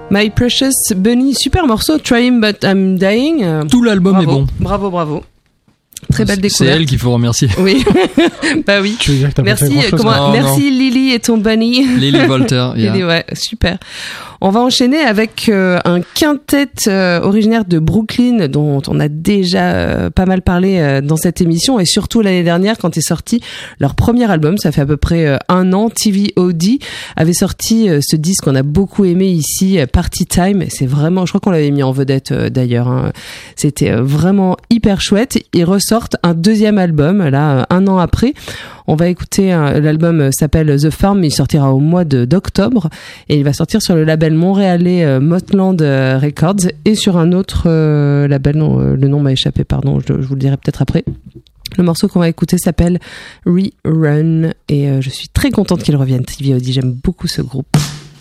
My Precious Bunny, super morceau, Trying But I'm Dying. Tout l'album est bon. Bravo. Très belle découverte. C'est elle qu'il faut remercier. Oui, bah oui. Tu veux dire que t'as Merci, pas fait grand-chose, merci Lily et ton bunny. Lily Volter. Lily, ouais, super. On va enchaîner avec un quintet originaire de Brooklyn dont on a déjà pas mal parlé dans cette émission et surtout l'année dernière quand est sorti leur premier album. Ça fait à peu près un an. TVOD avait sorti ce disque qu'on a beaucoup aimé ici, Party Time. C'est vraiment, je crois qu'on l'avait mis en vedette d'ailleurs. Hein. C'était vraiment hyper chouette. Ils ressortent un deuxième album là un an après. On va écouter, l'album s'appelle The Farm, il sortira au mois d'octobre et il va sortir sur le label montréalais Motland Records et sur un autre label, le nom m'a échappé, pardon, je vous le dirai peut-être après. Le morceau qu'on va écouter s'appelle Rerun et je suis très contente qu'il revienne, TVOD, j'aime beaucoup ce groupe.